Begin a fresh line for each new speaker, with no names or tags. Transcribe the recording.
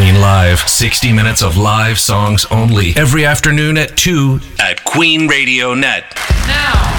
Queen Live. 60 minutes of live songs only. Every afternoon at 2 at Queen Radio Net.
Now.